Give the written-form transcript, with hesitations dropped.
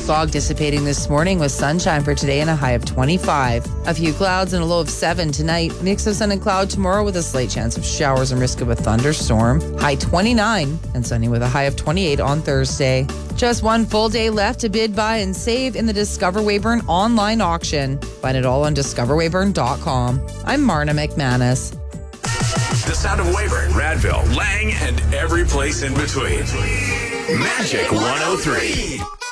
Fog dissipating this morning with sunshine for today and a high of 25. A few clouds and a low of 7 tonight. Mix of sun and cloud tomorrow with a slight chance of showers and risk of a thunderstorm. High 29 and sunny with a high of 28 on Thursday. Just one full day left to bid, buy, and save in the Discover Weyburn online auction. Find it all on discoverweyburn.com. I'm Marna McManus. The sound of Weyburn, Radville, Lang, and every place in between. Magic 103.